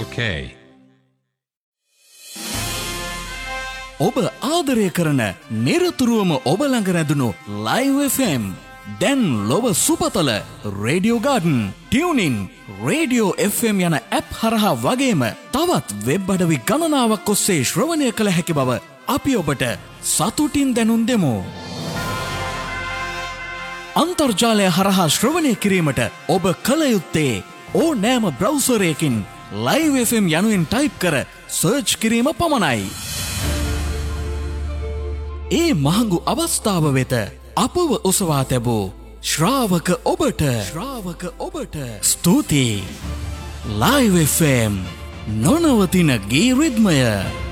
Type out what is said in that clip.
Okay. ඔබ ආදරය කරන නිරතුරුවම ඔබ ළඟ රැඳුණු Live FM දැන් ලොව සුපතල Radio Garden, TuneIn, Radio FM යන ඇප් හරහා වගේම තවත් වෙබ් අඩවි ගණනාවක් ඔස්සේ ශ්‍රවණය කළ හැකි බව අපි ඔබට සතුටින් දැනුම් දෙමු. අන්තර්ජාලය හරහා ශ්‍රවණය කිරීමට ඔබ කළ යුත්තේ ඕනෑම බ්‍රවුසරයකින් Live FM යනුවෙන් ටයිප් කර සර්ච් කිරීම පමණයි. ඒ මහඟු අවස්ථාව වෙත අපව ඔසවා තැබූ ශ්‍රාවක ඔබට ස්තුතියි. Live FM නොනවතින ගී රිද්මය.